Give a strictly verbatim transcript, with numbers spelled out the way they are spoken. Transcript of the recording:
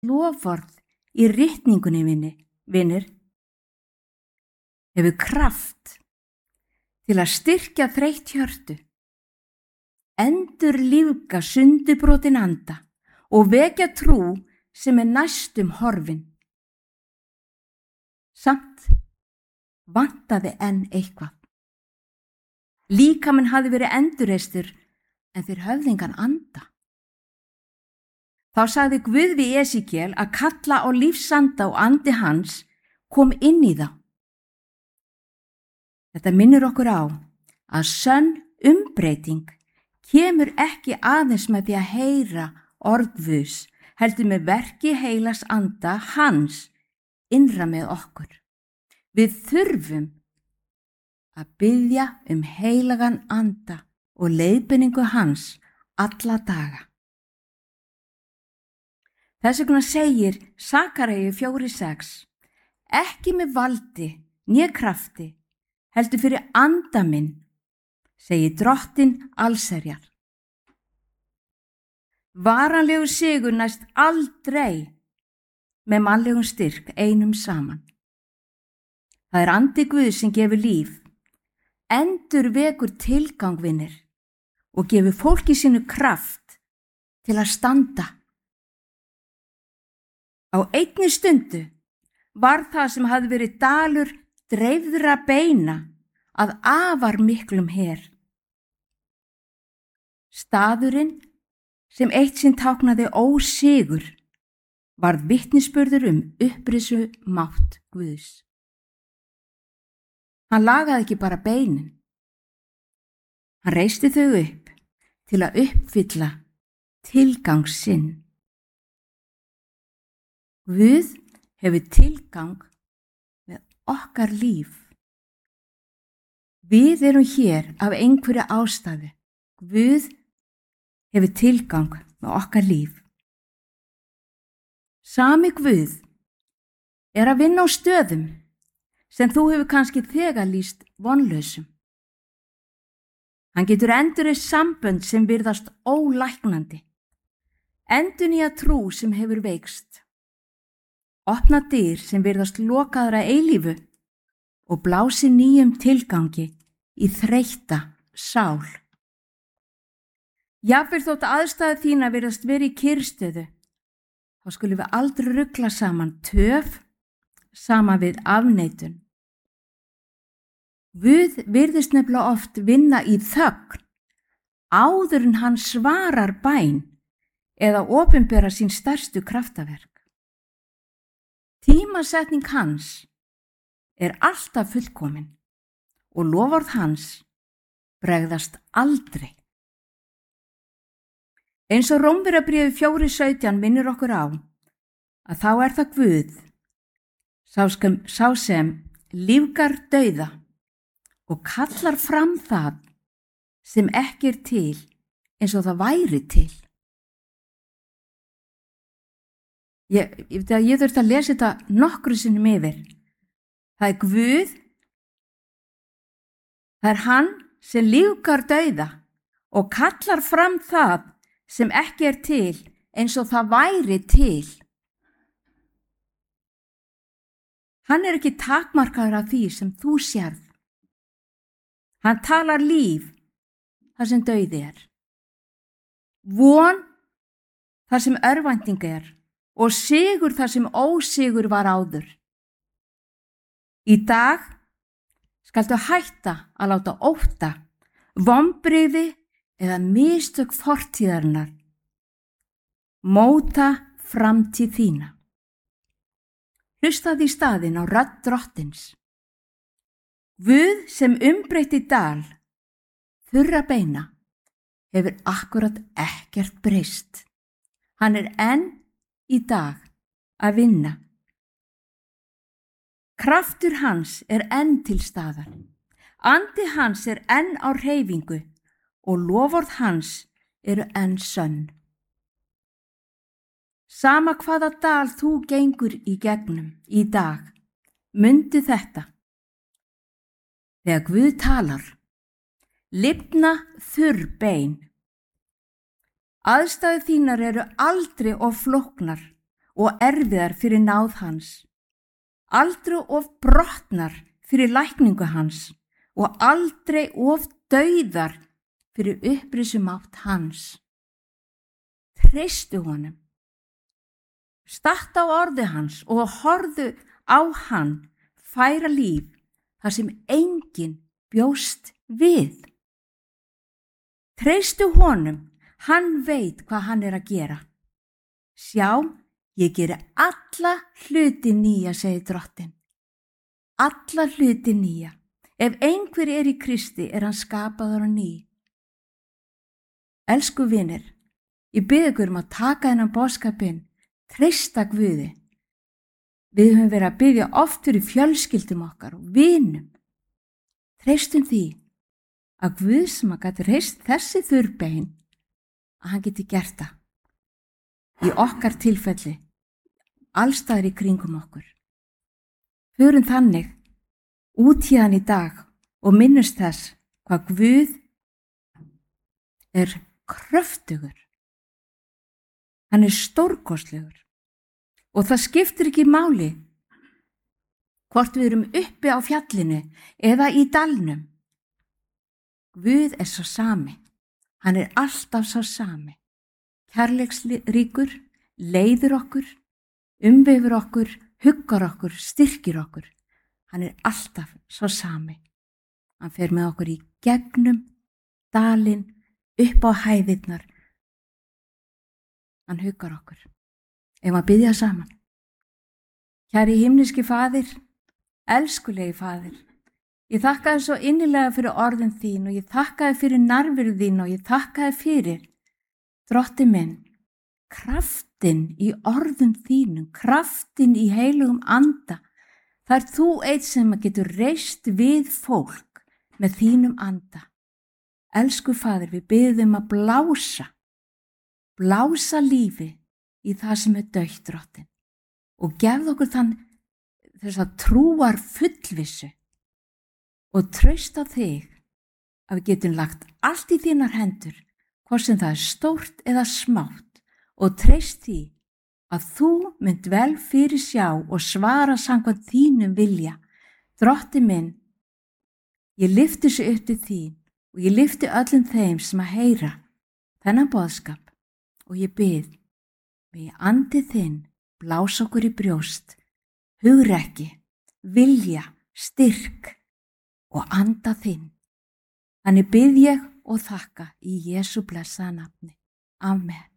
loforð í ritningunni vinni, vinir, hefur kraft til að styrkja þreytt hjörtu, endur lífga sundubrotin anda og vekja trú sem er næstum horfin. Samt vantaði enn eitthvað. Líkaminn hafði verið endurreistur en þeir höfðingan anda. Þá sagði Guð við Esekiel að kalla á lífsanda og andi hans kom inn í þá. Þetta minnir okkur á að sönn umbreyting kemur ekki aðeins með því að heyra orð Guðs, heldur með verki heilags anda hans innra með okkur. Við þurfum að biðja um heilagan anda og leiðbeiningu hans alla daga. Þess vegna segir Sakaríu fjóra sex, ekki með valdi né krafti, heldur fyrir anda minn, segir Drottinn allsherjar. Varanlegur sigur næst aldrei með mannlegum styrk einum saman. Það er andi Guðs sem gefur líf, endur vekur tilgangvinir og gefur fólki sínu kraft til að standa. Á einni stundu var það sem hafði verið dalur dreifðra beina að afar miklum her. Staðurinn sem eitt sinn táknaði ósigur varð vitnisburður um upprisu mátt Guðs. Hann lagaði ekki bara beinin. Hann reisti þau upp til að uppfylla tilgang sinn. Guð hefur tilgang með okkar líf. Við erum hér af einhverju ástæðu. Guð hefur tilgang með okkar líf. Sami Guð er að vinna á stöðum sem þú hefur kannski þegar lýst vonlausum. Hann getur endurreist sambönd sem virðast ólæknandi, endurnýja trú sem hefur veikst, opna dyr sem virðast lokaðra eilífu og blási nýjum tilgangi í þreytta sál. Jafnvel þótt aðstæður þína virðast verið í kyrrstöðu, þá skulum við aldrei rugla saman töf sama við afneitun. Guð virðist nefnilega oft vinna í þögn áður en hann svarar bæn eða opinbera sín stærstu kraftaverk. Tímasetning hans er alltaf fullkomin og loforð hans bregðast aldrei. Eins og Rómverjabréfið fjóra sautján minnir okkur á að þá er það Guð, sá sem, sá sem lífgar dauða og kallar fram það sem ekki er til eins og það væri til. Ég, ég, ég þurfti að lesa þetta nokkru sinnum yfir. Það er Guð, það er hann sem lífgar dauða og kallar fram það sem ekki er til eins og það væri til. Hann er ekki takmarkaður af því sem þú sérð. Hann talar líf þar sem dauði er, von þar sem örvænting er og sigur þar sem ósigur var áður. Í dag skaltu hætta að láta ótta, vonbrigði eða mistök fortíðarinnar móta framtíð þína. Hlustaðu í staðinn á rödd Drottins. Guð sem umbreytti dal, þurra beina, hefur akkurat ekkert breyst. Hann er enn í dag að vinna. Kraftur hans er enn til staðar. Andi hans er enn á hreyfingu og loforð hans eru enn sönn. Sama hvaða dal þú gengur í gegnum í dag, mundu þetta. Þegar Guð talar, lifna þurr bein. Aðstæður þínar eru aldrei of flóknar og erfiðar fyrir náð hans, aldrei of brotnar fyrir lækningu hans og aldrei of dauðar fyrir upprisumátt hans. Treystu honum. Stattu á orði hans og horfðu á hann færa líf þar sem enginn bjóst við. Treystu honum, hann veit hvað hann er að gera. Sjá, ég geri alla hluti nýja, segir Drottinn. Alla hluti nýja. Ef einhver er í Kristi er hann skapaður á ný. Elsku vinir, ég bið ykkur um að taka þennan boðskapinn, treysta Guði. Við höfum verið að biðja oft fyrir fjölskyldum okkar og vinum. Treystum því að Guð sem að gæti reist þessi þurrbein, að hann geti gert það. Í okkar tilfelli, allstaðar í kringum okkur. Förum þannig út hérna í dag og minnumst þess hvað Guð er kröftugur. Hann er stórkostlegur og það skiptir ekki máli hvort við erum uppi á fjallinu eða í dalnum. Guð er svo sami. Hann er alltaf svo sami. Kærleiksríkur, leiðir okkur, umvefur okkur, huggar okkur, styrkir okkur. Hann er alltaf svo sami. Hann fer með okkur í gegnum dalinn, upp á hæðirnar. Hann huggar okkur. Ef að biðja saman. Kæri himneski Faðir, elskulegi Faðir, ég þakka þér svo innilega fyrir orðin þín og ég þakka þér fyrir nærveru þín og ég þakka þér fyrir, Drottinn minn, kraftin í orðum þínum, kraftin í heilugum anda. Það er þú eitt sem getur reist við fólk með þínum anda. Elsku Faðir, við biðum að blása, blása lífi í það sem er dautt, Drottinn, og gefðu okkur þann þess að trúar fullvissu og trausta þig að við getum lagt allt í þínar hendur, hvort sem það er stórt eða smátt, og treyst því að þú mynd vel fyrir sjá og svara samkvæmt þínum vilja. Drottinn minn, ég lyfti þessu upp til þín og ég lyfti öllum þeim sem að heyra þennan boðskap og ég bið, megi andi þinn blása okkur í brjóst, hugrekki, vilja, styrk og anda þinn. Þannig bið ég og þakka í Jesú blessaða nafni. Amen.